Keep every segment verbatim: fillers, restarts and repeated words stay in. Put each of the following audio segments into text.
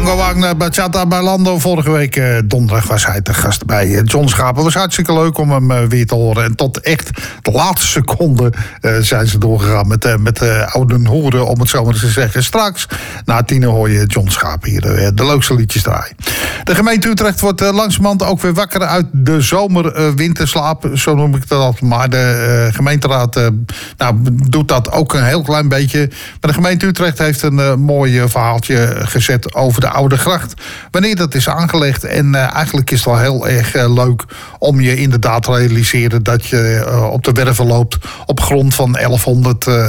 Bongo Wang, Bachata Bailando. Vorige week uh, donderdag was hij te gast bij uh, John Schaap. Het was hartstikke leuk om hem uh, weer te horen. En tot echt de laatste seconde uh, zijn ze doorgegaan met, uh, met uh, oude horen, om het zo maar eens te zeggen. Straks, na tien hoor je John Schaap hier uh, de leukste liedjes draaien. De gemeente Utrecht wordt uh, langzamerhand ook weer wakker uit de zomer-winterslaap. Uh, zo noem ik dat altijd. Maar de uh, gemeenteraad uh, nou, doet dat ook een heel klein beetje. Maar de gemeente Utrecht heeft een uh, mooi uh, verhaaltje gezet over de Oude Gracht. Wanneer dat is aangelegd. En uh, eigenlijk is het wel heel erg uh, leuk om je inderdaad te realiseren dat je uh, op de werven loopt op grond van elfhonderd. Uh,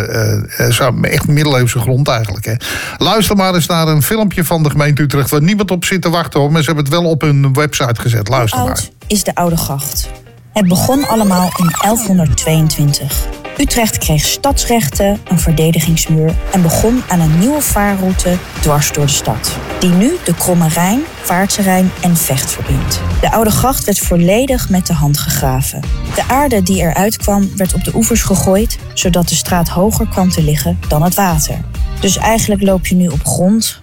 uh, uh, echt middeleeuwse grond eigenlijk. Hè. Luister maar eens naar een filmpje van de gemeente Utrecht waar niemand op zit te wachten hoor. Maar ze hebben het wel op hun website gezet. Luister Hoe maar. oud is de Oude Gracht? Het begon allemaal in elfhonderdtweeëntwintig. Utrecht kreeg stadsrechten, een verdedigingsmuur en begon aan een nieuwe vaarroute dwars door de stad. Die nu de Kromme Rijn, Vaartse Rijn en Vecht verbindt. De Oude Gracht werd volledig met de hand gegraven. De aarde die eruit kwam werd op de oevers gegooid, zodat de straat hoger kwam te liggen dan het water. Dus eigenlijk loop je nu op grond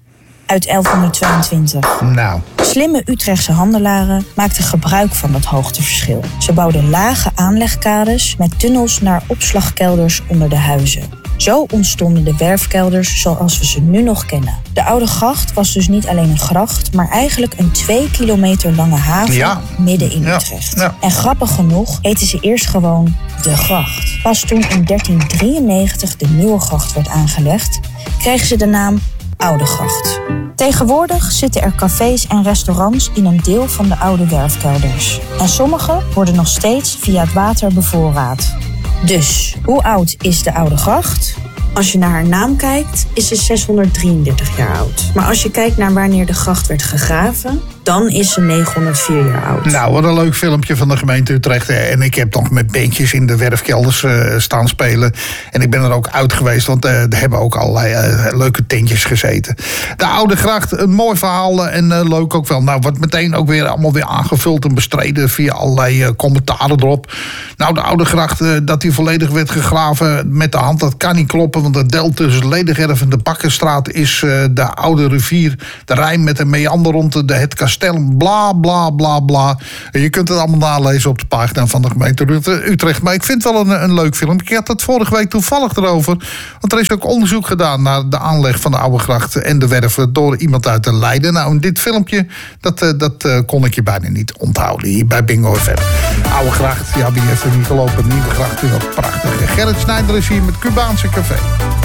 uit elfhonderdtweeëntwintig. Nou. Slimme Utrechtse handelaren maakten gebruik van dat hoogteverschil. Ze bouwden lage aanlegkades met tunnels naar opslagkelders onder de huizen. Zo ontstonden de werfkelders zoals we ze nu nog kennen. De Oude Gracht was dus niet alleen een gracht, maar eigenlijk een twee kilometer lange haven ja. midden in ja. Utrecht. Ja. En grappig genoeg heten ze eerst gewoon de Gracht. Pas toen in dertien drieënnegentig de Nieuwe Gracht werd aangelegd, kregen ze de naam Oude Gracht. Tegenwoordig zitten er cafés en restaurants in een deel van de oude werfkelders. En sommige worden nog steeds via het water bevoorraad. Dus, hoe oud is de Oude Gracht? Als je naar haar naam kijkt, is ze zeshonderddrieëndertig jaar oud. Maar als je kijkt naar wanneer de gracht werd gegraven, dan is ze negenhonderdvier jaar oud. Nou, wat een leuk filmpje van de gemeente Utrecht. En ik heb nog met bandjes in de werfkelders uh, staan spelen. En ik ben er ook uit geweest, want uh, er hebben ook allerlei uh, leuke tentjes gezeten. De Oude Gracht, een mooi verhaal en uh, leuk ook wel. Nou, wordt meteen ook weer allemaal weer aangevuld en bestreden via allerlei uh, commentaren erop. Nou, de Oude Gracht, uh, dat die volledig werd gegraven met de hand, dat kan niet kloppen. Want het deel tussen Ledegerf en de Bakkerstraat is uh, de oude rivier, de Rijn met een meander rond de, het kasteel. Bla, bla, bla, bla. En je kunt het allemaal nalezen op de pagina van de gemeente Utrecht. Maar ik vind het wel een, een leuk film. Ik had het vorige week toevallig erover. Want er is ook onderzoek gedaan naar de aanleg van de Oude Gracht en de werven door iemand uit Leiden. Nou, in dit filmpje, dat, dat uh, kon ik je bijna niet onthouden. Hier bij Bingo F M. Oude Gracht, ja, wie heeft er niet gelopen? Nieuwe Gracht, is ook prachtig. Gerrit Snijder is hier met Cubaanse Café.